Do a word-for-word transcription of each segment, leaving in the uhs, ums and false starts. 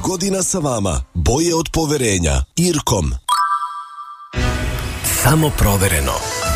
godina sa vama. Boje od poverenja. Irkom. Samo provereno.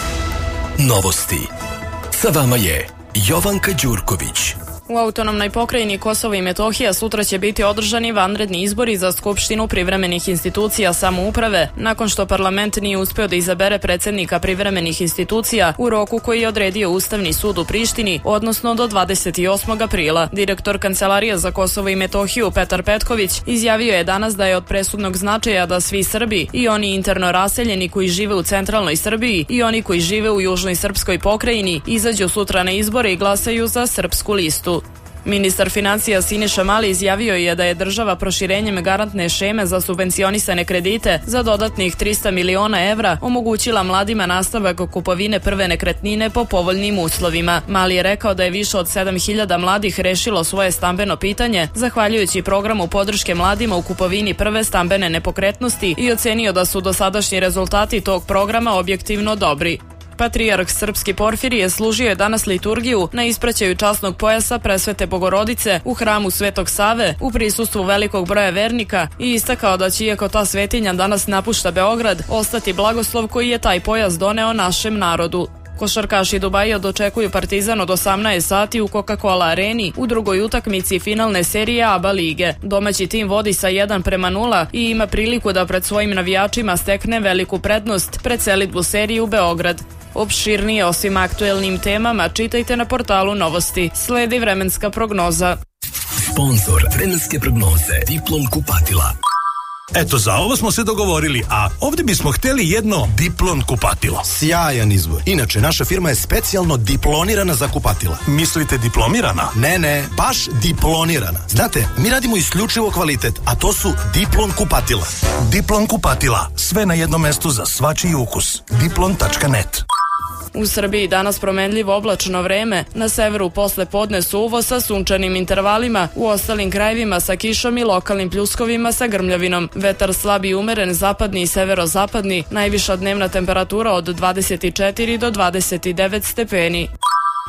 Novosti. Sa vama je Jovanka Đurković. U autonomnoj pokrajini Kosovo i Metohija sutra će biti održani vanredni izbori za Skupštinu privremenih institucija samouprave, nakon što parlament nije uspeo da izabere predsednika privremenih institucija u roku koji je odredio Ustavni sud u Prištini, odnosno do dvadeset osmog aprila. Direktor Kancelarije za Kosovo i Metohiju Petar Petković izjavio je danas da je od presudnog značaja da svi Srbi, i oni interno raseljeni koji žive u centralnoj Srbiji i oni koji žive u južnoj srpskoj pokrajini, izađu sutra na izbore i glasaju za srpsku listu. Ministar financija Siniša Mali izjavio je da je država proširenjem garantne šeme za subvencionisane kredite za dodatnih trista miliona evra omogućila mladima nastavak kupovine prve nekretnine po povoljnim uslovima. Mali je rekao da je više od sedam hiljada mladih rešilo svoje stambeno pitanje zahvaljujući programu podrške mladima u kupovini prve stambene nepokretnosti i ocenio da su dosadašnji rezultati tog programa objektivno dobri. Patrijarh Srpski Porfirije služio je danas liturgiju na ispraćaju časnog pojasa Presvete Bogorodice u hramu Svetog Save u prisustvu velikog broja vernika i istakao da će, iako ta svetinja danas napušta Beograd, ostati blagoslov koji je taj pojas doneo našem narodu. Košarkaši Dubaja dočekuju Partizan od osamnaest sati u Coca-Cola areni u drugoj utakmici finalne serije ABA lige. Domaći tim vodi sa jedan prema nula i ima priliku da pred svojim navijačima stekne veliku prednost pred selidbu serije u Beograd. Opširnije o svim aktuelnim temama čitajte na portalu Novosti. Sledi vremenska prognoza. Sponzor vremenske prognoze Diplom kupatila. Eto, za ovo smo se dogovorili, a ovdje bismo htjeli jedno Diplon kupatilo. Sjajan izbor. Inače, naša firma je specijalno diplonirana za kupatila. Mislite diplomirana? Ne, ne, baš diplonirana. Znate, mi radimo isključivo kvalitet, a to su Diplon kupatila. Diplon kupatila, sve na jednom mestu za svačiji ukus. diplon tačka net. U Srbiji danas promenljivo oblačno vreme, na severu posle podne suvo sa sunčanim intervalima, u ostalim krajevima sa kišom i lokalnim pljuskovima sa grmljavinom. Vetar slab i umeren, zapadni i severozapadni, najviša dnevna temperatura od dvadeset četiri do dvadeset devet stepeni.